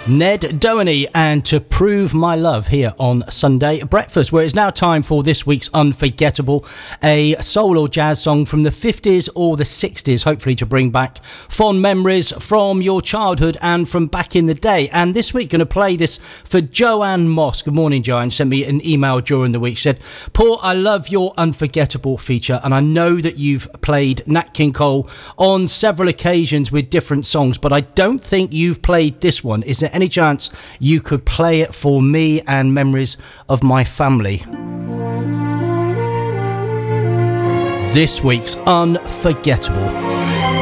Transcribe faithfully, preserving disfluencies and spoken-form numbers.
Ned Doherty and To Prove My Love here on Sunday Breakfast, where it's now time for this week's Unforgettable, a soul or jazz song from the fifties or the sixties, hopefully to bring back fond memories from your childhood and from back in the day. And this week going to play this for Joanne Moss. Good morning, Joanne. Sent me an email during the week. She said, Paul, I love your Unforgettable feature, and I know that you've played Nat King Cole on several occasions with different songs, but I don't think you've played this one. Is there any chance you could play it for me and memories of my family? This week's Unforgettable.